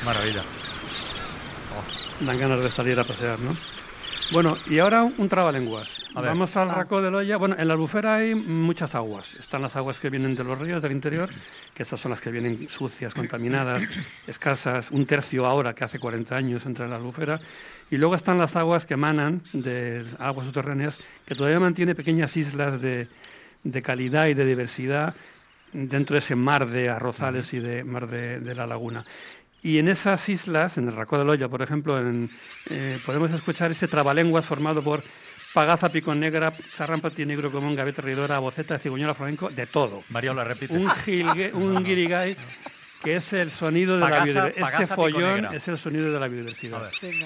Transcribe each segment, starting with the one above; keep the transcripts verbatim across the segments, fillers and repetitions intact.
Maravilla. Oh. Dan ganas de salir a pasear, ¿no? Bueno, y ahora un, un trabalenguas. Vamos al Racó de Loya. Bueno, en la Albufera hay muchas aguas. Están las aguas que vienen de los ríos del interior, que esas son las que vienen sucias, contaminadas, escasas, un tercio ahora que hace cuarenta años entra en la Albufera. Y luego están las aguas que emanan de aguas subterráneas, que todavía mantiene pequeñas islas de, de calidad y de diversidad dentro de ese mar de arrozales y de mar de, de la laguna. Y en esas islas, en el Racó de Loya, por ejemplo, en, eh, podemos escuchar ese trabalenguas formado por pagaza, picón negra, sarrán patinegro común, gaveta ridora, boceta, cigüeñola, flamenco, de todo. Mario la repite. Un, gilgue, un guirigay, que es el sonido de pagaza, la biodiversidad. Este pagaza, follón es el sonido de la biodiversidad. A ver. Venga.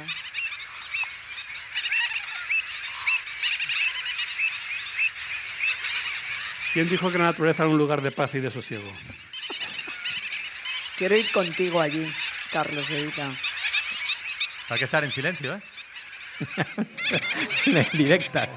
¿Quién dijo que la naturaleza era un lugar de paz y de sosiego? Quiero ir contigo allí, Carlos Evita. Hay que estar en silencio, ¿eh? Directa.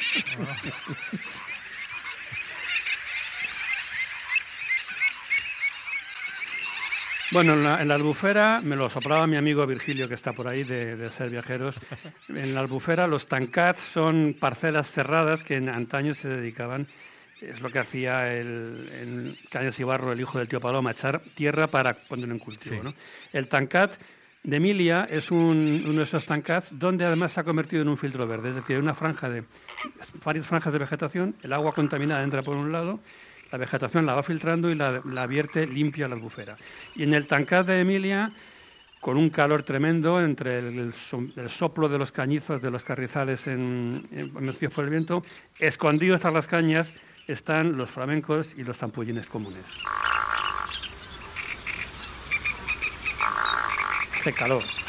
Bueno, en la, en la Albufera, me lo soplaba mi amigo Virgilio, que está por ahí, de, de Ser Viajeros. En la Albufera los tancats son parcelas cerradas que en antaño se dedicaban, es lo que hacía el, el Cañas Ibarro, el hijo del tío Paloma, echar tierra para ponerlo en cultivo, sí. ¿no? El tancat de Emilia es un, uno de esos tancats donde además se ha convertido en un filtro verde, es decir, una franja de, varias franjas de vegetación, el agua contaminada entra por un lado, la vegetación la va filtrando y la, la vierte limpia a la Albufera. Y en el tancat de Emilia, con un calor tremendo entre el, el, el soplo de los cañizos, de los carrizales en, en, mecidos por el viento, escondidos tras las cañas están los flamencos y los zampullines comunes. Hace calor.